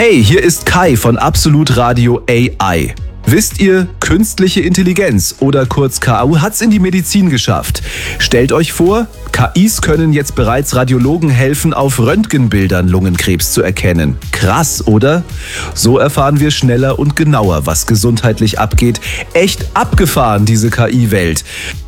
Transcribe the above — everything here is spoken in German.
Hey, hier ist Kai von Absolut Radio AI. Wisst ihr, künstliche Intelligenz oder kurz KI hat's in die Medizin geschafft. Stellt euch vor, KIs können jetzt bereits Radiologen helfen, auf Röntgenbildern Lungenkrebs zu erkennen. Krass, oder? So erfahren wir schneller und genauer, was gesundheitlich abgeht. Echt abgefahren, diese KI-Welt.